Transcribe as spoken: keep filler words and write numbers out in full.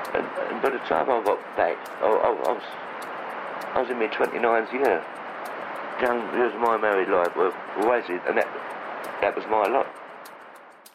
And, and by the time I got back, I, I, I was I was in my twenty-ninth year. Young, it was my married life, well, was it? And that that was my lot.